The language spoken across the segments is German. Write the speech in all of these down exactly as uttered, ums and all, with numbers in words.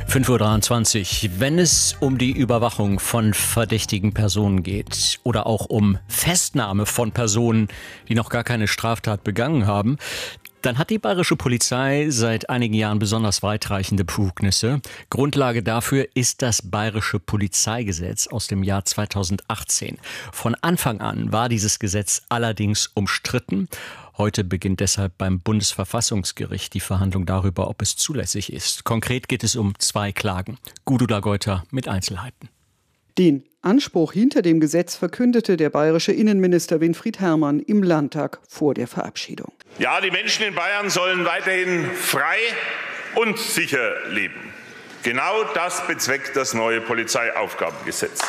fünf Uhr dreiundzwanzig. Wenn es um die Überwachung von verdächtigen Personen geht oder auch um Festnahme von Personen, die noch gar keine Straftat begangen haben, dann hat die bayerische Polizei seit einigen Jahren besonders weitreichende Befugnisse. Grundlage dafür ist das bayerische Polizeigesetz aus dem Jahr zweitausendachtzehn. Von Anfang an war dieses Gesetz allerdings umstritten. Heute beginnt deshalb beim Bundesverfassungsgericht die Verhandlung darüber, ob es zulässig ist. Konkret geht es um zwei Klagen. Gudula Geuter mit Einzelheiten. Den Anspruch hinter dem Gesetz verkündete der bayerische Innenminister Winfried Herrmann im Landtag vor der Verabschiedung. Ja, die Menschen in Bayern sollen weiterhin frei und sicher leben. Genau das bezweckt das neue Polizeiaufgabengesetz.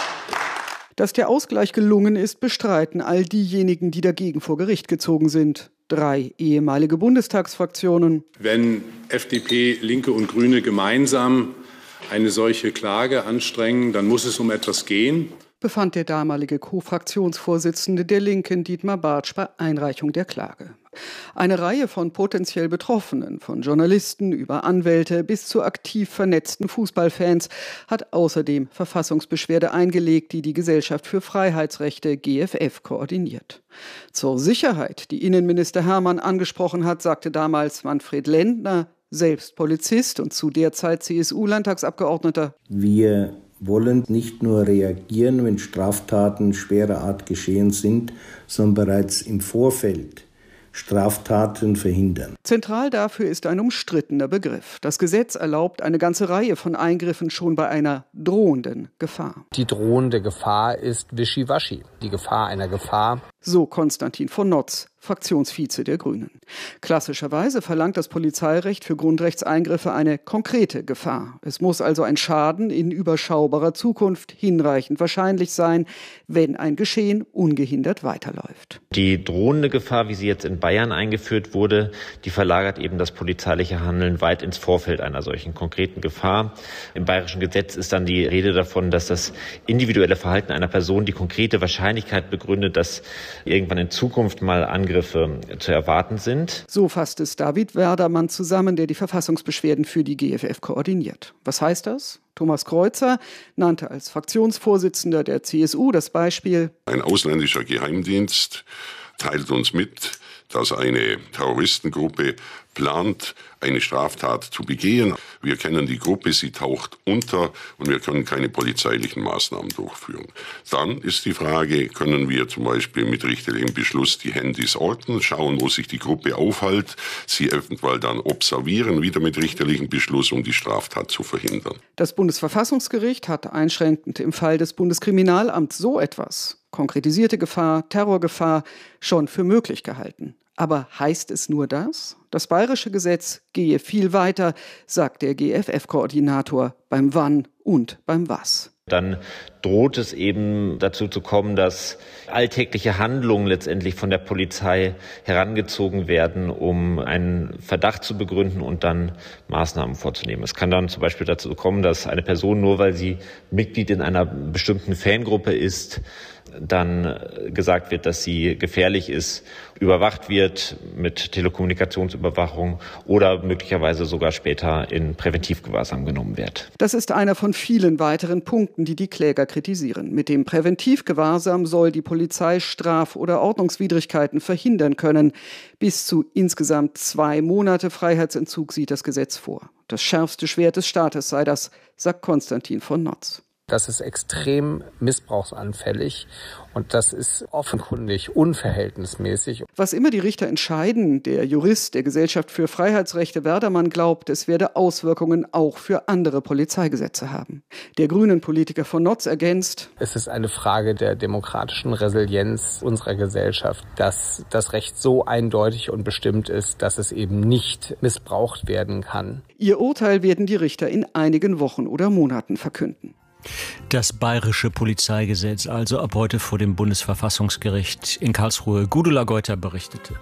Dass der Ausgleich gelungen ist, bestreiten all diejenigen, die dagegen vor Gericht gezogen sind. Drei ehemalige Bundestagsfraktionen. Wenn F D P, Linke und Grüne gemeinsam eine solche Klage anstrengen, dann muss es um etwas gehen, befand der damalige Co-Fraktionsvorsitzende der Linken, Dietmar Bartsch, bei Einreichung der Klage. Eine Reihe von potenziell Betroffenen, von Journalisten über Anwälte bis zu aktiv vernetzten Fußballfans, hat außerdem Verfassungsbeschwerde eingelegt, die die Gesellschaft für Freiheitsrechte G F F koordiniert. Zur Sicherheit, die Innenminister Herrmann angesprochen hat, sagte damals Manfred Lendner, selbst Polizist und zu der Zeit C S U-Landtagsabgeordneter: Wir wollen nicht nur reagieren, wenn Straftaten schwerer Art geschehen sind, sondern bereits im Vorfeld Straftaten verhindern. Zentral dafür ist ein umstrittener Begriff. Das Gesetz erlaubt eine ganze Reihe von Eingriffen schon bei einer drohenden Gefahr. Die drohende Gefahr ist wischiwaschi. Die Gefahr einer Gefahr. So Konstantin von Notz, Fraktionsvize der Grünen. Klassischerweise verlangt das Polizeirecht für Grundrechtseingriffe eine konkrete Gefahr. Es muss also ein Schaden in überschaubarer Zukunft hinreichend wahrscheinlich sein, wenn ein Geschehen ungehindert weiterläuft. Die drohende Gefahr, wie sie jetzt in Bayern eingeführt wurde, die verlagert eben das polizeiliche Handeln weit ins Vorfeld einer solchen konkreten Gefahr. Im bayerischen Gesetz ist dann die Rede davon, dass das individuelle Verhalten einer Person die konkrete Wahrscheinlichkeit begründet, dass irgendwann in Zukunft mal Angriffe zu erwarten sind. So fasst es David Werdermann zusammen, der die Verfassungsbeschwerden für die G F F koordiniert. Was heißt das? Thomas Kreuzer nannte als Fraktionsvorsitzender der C S U das Beispiel: Ein ausländischer Geheimdienst teilt uns mit, dass eine Terroristengruppe plant, eine Straftat zu begehen. Wir kennen die Gruppe, sie taucht unter und wir können keine polizeilichen Maßnahmen durchführen. Dann ist die Frage, können wir zum Beispiel mit richterlichem Beschluss die Handys orten, schauen, wo sich die Gruppe aufhält, sie eventuell dann observieren, wieder mit richterlichem Beschluss, um die Straftat zu verhindern. Das Bundesverfassungsgericht hat einschränkend im Fall des Bundeskriminalamts so etwas, konkretisierte Gefahr, Terrorgefahr, schon für möglich gehalten. Aber heißt es nur das? Das bayerische Gesetz gehe viel weiter, sagt der G F F-Koordinator, beim Wann und beim Was. Dann droht es eben dazu zu kommen, dass alltägliche Handlungen letztendlich von der Polizei herangezogen werden, um einen Verdacht zu begründen und dann Maßnahmen vorzunehmen. Es kann dann zum Beispiel dazu kommen, dass eine Person, nur weil sie Mitglied in einer bestimmten Fangruppe ist, dann gesagt wird, dass sie gefährlich ist, überwacht wird mit Telekommunikationsüberwachung oder möglicherweise sogar später in Präventivgewahrsam genommen wird. Das ist einer von vielen weiteren Punkten, die die Kläger kritisieren. Mit dem Präventivgewahrsam soll die Polizei Straf- oder Ordnungswidrigkeiten verhindern können. Bis zu insgesamt zwei Monate Freiheitsentzug sieht das Gesetz vor. Das schärfste Schwert des Staates sei das, sagt Konstantin von Notz. Das ist extrem missbrauchsanfällig und das ist offenkundig unverhältnismäßig. Was immer die Richter entscheiden, der Jurist der Gesellschaft für Freiheitsrechte Werdermann glaubt, es werde Auswirkungen auch für andere Polizeigesetze haben. Der Grünen-Politiker von Notz ergänzt: Es ist eine Frage der demokratischen Resilienz unserer Gesellschaft, dass das Recht so eindeutig und bestimmt ist, dass es eben nicht missbraucht werden kann. Ihr Urteil werden die Richter in einigen Wochen oder Monaten verkünden. Das bayerische Polizeigesetz also ab heute vor dem Bundesverfassungsgericht in Karlsruhe. Gudula Geuter berichtete.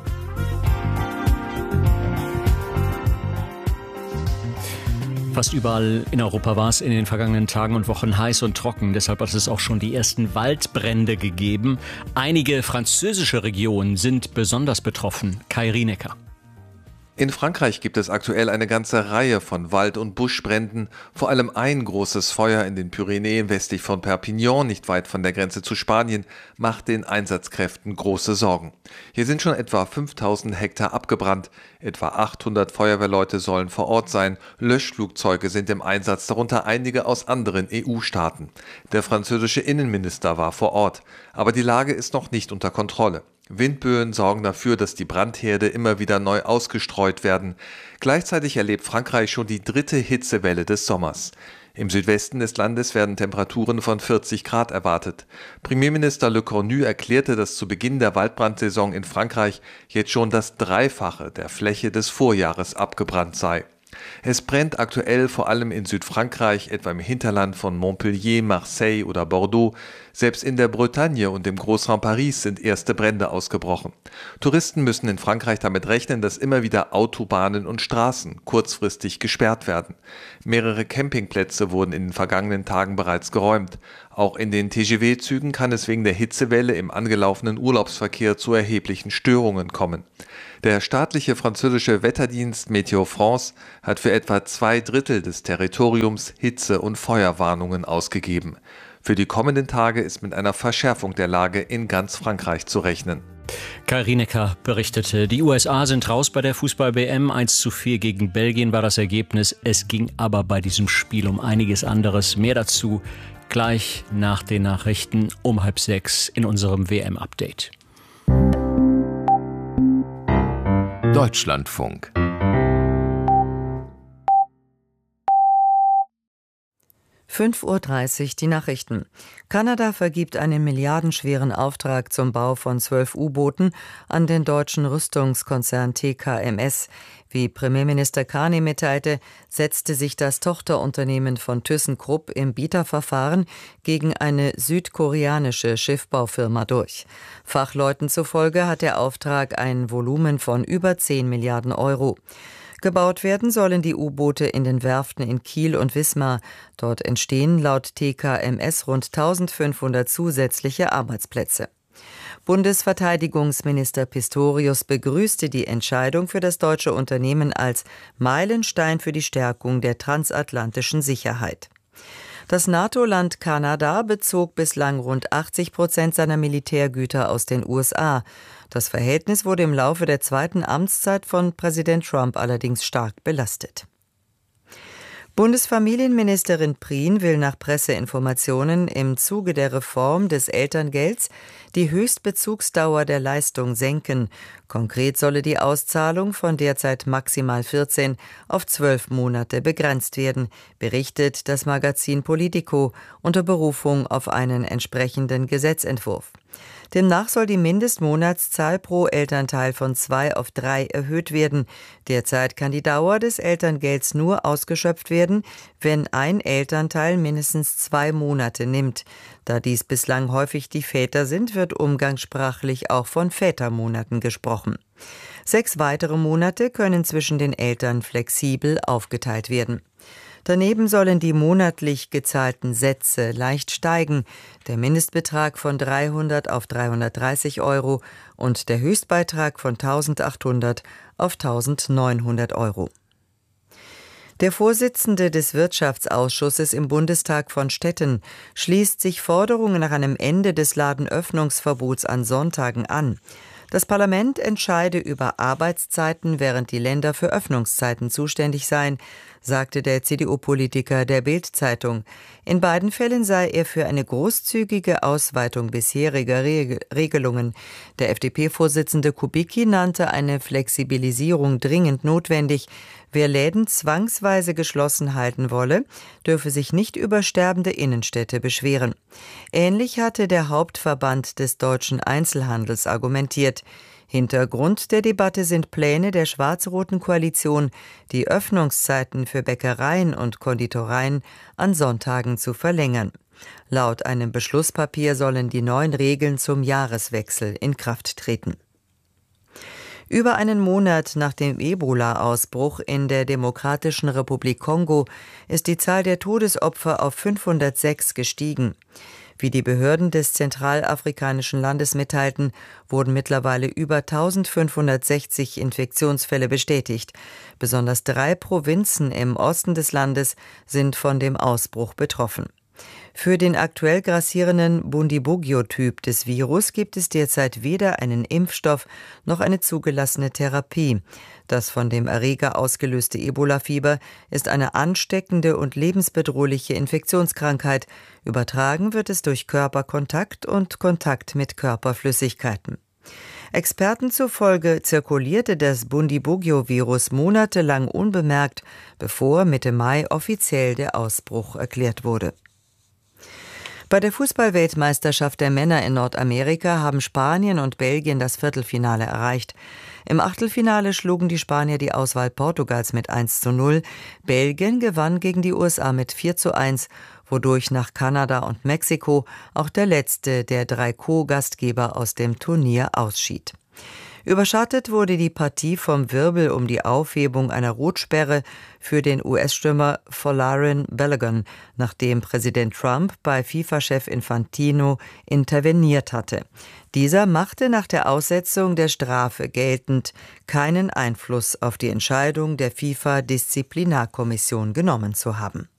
Fast überall in Europa war es in den vergangenen Tagen und Wochen heiß und trocken. Deshalb hat es auch schon die ersten Waldbrände gegeben. Einige französische Regionen sind besonders betroffen. Kai Rienecker. In Frankreich gibt es aktuell eine ganze Reihe von Wald- und Buschbränden. Vor allem ein großes Feuer in den Pyrenäen westlich von Perpignan, nicht weit von der Grenze zu Spanien, macht den Einsatzkräften große Sorgen. Hier sind schon etwa fünftausend Hektar abgebrannt. Etwa achthundert Feuerwehrleute sollen vor Ort sein. Löschflugzeuge sind im Einsatz, darunter einige aus anderen E U-Staaten. Der französische Innenminister war vor Ort. Aber die Lage ist noch nicht unter Kontrolle. Windböen sorgen dafür, dass die Brandherde immer wieder neu ausgestreut werden. Gleichzeitig erlebt Frankreich schon die dritte Hitzewelle des Sommers. Im Südwesten des Landes werden Temperaturen von vierzig Grad erwartet. Premierminister Le Cornu erklärte, dass zu Beginn der Waldbrandsaison in Frankreich jetzt schon das Dreifache der Fläche des Vorjahres abgebrannt sei. Es brennt aktuell vor allem in Südfrankreich, etwa im Hinterland von Montpellier, Marseille oder Bordeaux. Selbst in der Bretagne und im Großraum Paris sind erste Brände ausgebrochen. Touristen müssen in Frankreich damit rechnen, dass immer wieder Autobahnen und Straßen kurzfristig gesperrt werden. Mehrere Campingplätze wurden in den vergangenen Tagen bereits geräumt. Auch in den T G V-Zügen kann es wegen der Hitzewelle im angelaufenen Urlaubsverkehr zu erheblichen Störungen kommen. Der staatliche französische Wetterdienst Météo France hat für etwa zwei Drittel des Territoriums Hitze- und Feuerwarnungen ausgegeben. Für die kommenden Tage ist mit einer Verschärfung der Lage in ganz Frankreich zu rechnen. Kai Rienecker berichtete, die U S A sind raus bei der Fußball-W M. eins zu vier gegen Belgien war das Ergebnis. Es ging aber bei diesem Spiel um einiges anderes. Mehr dazu gleich nach den Nachrichten um halb sechs in unserem W M-Update. Deutschlandfunk. fünf Uhr dreißig, die Nachrichten. Kanada vergibt einen milliardenschweren Auftrag zum Bau von zwölf U-Booten an den deutschen Rüstungskonzern T K M S. Wie Premierminister Carney mitteilte, setzte sich das Tochterunternehmen von ThyssenKrupp im Bieterverfahren gegen eine südkoreanische Schiffbaufirma durch. Fachleuten zufolge hat der Auftrag ein Volumen von über zehn Milliarden Euro. Gebaut werden sollen die U-Boote in den Werften in Kiel und Wismar. Dort entstehen laut T K M S rund eintausendfünfhundert zusätzliche Arbeitsplätze. Bundesverteidigungsminister Pistorius begrüßte die Entscheidung für das deutsche Unternehmen als Meilenstein für die Stärkung der transatlantischen Sicherheit. Das NATO-Land Kanada bezog bislang rund achtzig Prozent seiner Militärgüter aus den U S A. Das Verhältnis wurde im Laufe der zweiten Amtszeit von Präsident Trump allerdings stark belastet. Bundesfamilienministerin Prien will nach Presseinformationen im Zuge der Reform des Elterngelds die Höchstbezugsdauer der Leistung senken. Konkret solle die Auszahlung von derzeit maximal vierzehn auf zwölf Monate begrenzt werden, berichtet das Magazin Politico unter Berufung auf einen entsprechenden Gesetzentwurf. Demnach soll die Mindestmonatszahl pro Elternteil von zwei auf drei erhöht werden. Derzeit kann die Dauer des Elterngelds nur ausgeschöpft werden, wenn ein Elternteil mindestens zwei Monate nimmt. Da dies bislang häufig die Väter sind, wird umgangssprachlich auch von Vätermonaten gesprochen. Sechs weitere Monate können zwischen den Eltern flexibel aufgeteilt werden. Daneben sollen die monatlich gezahlten Sätze leicht steigen, der Mindestbetrag von dreihundert auf dreihundertdreißig Euro und der Höchstbeitrag von eintausendachthundert auf eintausendneunhundert Euro. Der Vorsitzende des Wirtschaftsausschusses im Bundestag von Stetten schließt sich Forderungen nach einem Ende des Ladenöffnungsverbots an Sonntagen an. Das Parlament entscheide über Arbeitszeiten, während die Länder für Öffnungszeiten zuständig seien, sagte der C D U-Politiker der Bild-Zeitung. In beiden Fällen sei er für eine großzügige Ausweitung bisheriger Reg- Regelungen. Der F D P-Vorsitzende Kubicki nannte eine Flexibilisierung dringend notwendig. Wer Läden zwangsweise geschlossen halten wolle, dürfe sich nicht über sterbende Innenstädte beschweren. Ähnlich hatte der Hauptverband des deutschen Einzelhandels argumentiert. Hintergrund der Debatte sind Pläne der schwarz-roten Koalition, die Öffnungszeiten für Bäckereien und Konditoreien an Sonntagen zu verlängern. Laut einem Beschlusspapier sollen die neuen Regeln zum Jahreswechsel in Kraft treten. Über einen Monat nach dem Ebola-Ausbruch in der Demokratischen Republik Kongo ist die Zahl der Todesopfer auf fünfhundertsechs gestiegen. Wie die Behörden des zentralafrikanischen Landes mitteilten, wurden mittlerweile über eintausendfünfhundertsechzig Infektionsfälle bestätigt. Besonders drei Provinzen im Osten des Landes sind von dem Ausbruch betroffen. Für den aktuell grassierenden Bundibugyo-Typ des Virus gibt es derzeit weder einen Impfstoff noch eine zugelassene Therapie. Das von dem Erreger ausgelöste Ebola-Fieber ist eine ansteckende und lebensbedrohliche Infektionskrankheit. Übertragen wird es durch Körperkontakt und Kontakt mit Körperflüssigkeiten. Experten zufolge zirkulierte das Bundibugyo-Virus monatelang unbemerkt, bevor Mitte Mai offiziell der Ausbruch erklärt wurde. Bei der Fußball-Weltmeisterschaft der Männer in Nordamerika haben Spanien und Belgien das Viertelfinale erreicht. Im Achtelfinale schlugen die Spanier die Auswahl Portugals mit eins zu null. Belgien gewann gegen die U S A mit vier zu eins, wodurch nach Kanada und Mexiko auch der letzte der drei Co-Gastgeber aus dem Turnier ausschied. Überschattet wurde die Partie vom Wirbel um die Aufhebung einer Rotsperre für den U S-Stürmer Folarin Balogun, nachdem Präsident Trump bei FIFA-Chef Infantino interveniert hatte. Dieser machte nach der Aussetzung der Strafe geltend, keinen Einfluss auf die Entscheidung der FIFA-Disziplinarkommission genommen zu haben.